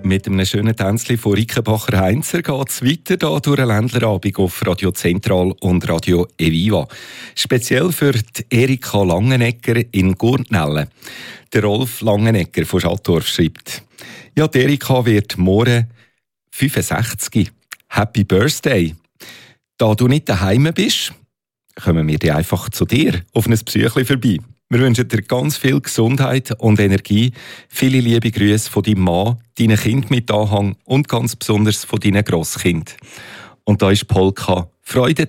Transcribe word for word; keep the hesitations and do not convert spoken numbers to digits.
Mit einem schönen Tänzchen von Rickenbacher-Heinzer geht es weiter hier durch den Ländlerabend auf Radio Zentral und Radio Eviva. Speziell für die Erika Langenegger in Gurtnellen. Der Rolf Langenegger von Schattdorf schreibt: Ja, die Erika wird morgen fünfundsechzig. Happy Birthday! Da du nicht daheim bist, kommen wir dir einfach zu dir auf ein Psychli vorbei. Wir wünschen dir ganz viel Gesundheit und Energie, viele liebe Grüße von deinem Mann, deinen Kind mit Anhang und ganz besonders von deinen Grosskind. Und da ist Polka Freude